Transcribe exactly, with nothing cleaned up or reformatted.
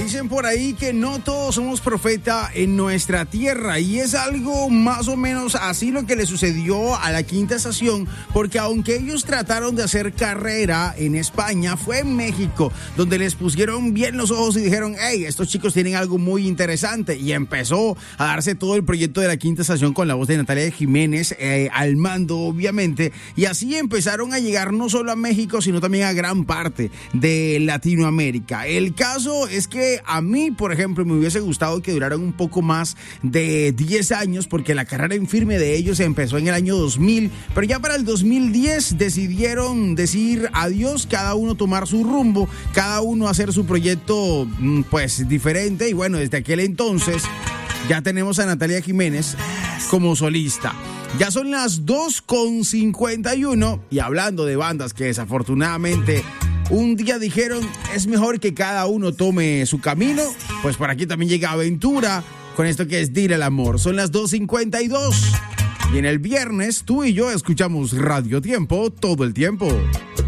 Dicen por ahí que no todos somos profeta en nuestra tierra y es algo más o menos así lo que le sucedió a la Quinta Estación, porque aunque ellos trataron de hacer carrera en España, fue en México donde les pusieron bien los ojos y dijeron, hey, estos chicos tienen algo muy interesante, y empezó a darse todo el proyecto de la Quinta Estación con la voz de Natalia Jiménez eh, al mando, obviamente, y así empezaron a llegar no solo a México sino también a gran parte de Latinoamérica. El caso es que a mí, por ejemplo, me hubiese gustado que duraran un poco más de diez años, porque la carrera en firme de ellos empezó en el año dos mil, pero ya para el dos mil diez decidieron decir adiós, cada uno tomar su rumbo, cada uno hacer su proyecto pues diferente, y bueno, desde aquel entonces ya tenemos a Natalia Jiménez como solista. Ya son las dos con cincuenta y uno y hablando de bandas que desafortunadamente un día dijeron es mejor que cada uno tome su camino, pues por aquí también llega Aventura con esto que es Dile al Amor. Son las dos cincuenta y dos y en el viernes tú y yo escuchamos Radio Tiempo todo el tiempo.